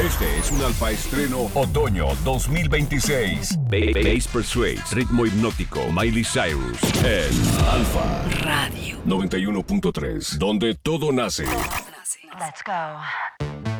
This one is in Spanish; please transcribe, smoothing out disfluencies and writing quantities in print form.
Este es un Alfa Estreno Otoño 2026. Bass Persuades, ritmo hipnótico, Miley Cyrus, en Alfa Radio 91.3, donde todo nace. Let's go.